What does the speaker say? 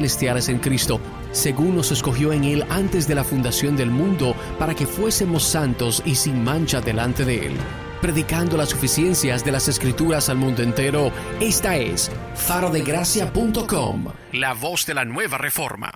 celestiales en Cristo, según nos escogió en Él antes de la fundación del mundo, para que fuésemos santos y sin mancha delante de Él. Predicando las suficiencias de las Escrituras al mundo entero, esta es farodegracia.com, la voz de la nueva reforma.